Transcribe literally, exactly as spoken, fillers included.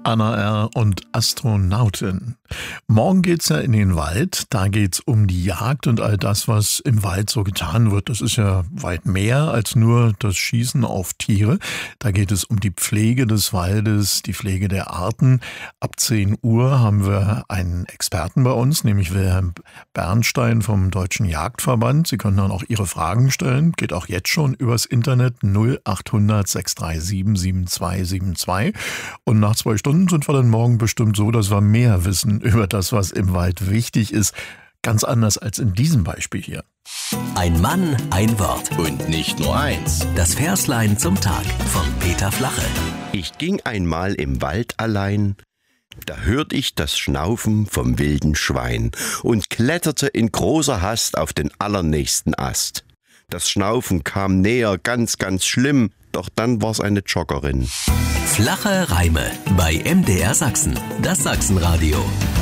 Anna R. und Astronautin. Morgen geht's ja in den Wald, da geht's um die Jagd und all das, was im Wald so getan wird. Das ist ja weit mehr als nur das Schießen auf Tiere. Da geht es um die Pflege des Waldes, die Pflege der Arten. Ab zehn Uhr haben wir einen Experten bei uns, nämlich Wilhelm Bernstein vom Deutschen Jagdverband. Sie können dann auch Ihre Fragen stellen, geht auch jetzt schon übers Internet null achthundert sechs drei sieben sieben zwei sieben zwei. Und nach zwei Stunden sind wir dann morgen bestimmt so, dass wir mehr wissen über das, was im Wald wichtig ist. Ganz anders als in diesem Beispiel hier. Ein Mann, ein Wort. Und nicht nur eins. Das Verslein zum Tag von Peter Flache. Ich ging einmal im Wald allein, da hört ich das Schnaufen vom wilden Schwein und kletterte in großer Hast auf den allernächsten Ast. Das Schnaufen kam näher, ganz, ganz schlimm, doch dann war's eine Joggerin. Flache Reime bei M D R Sachsen, das Sachsenradio.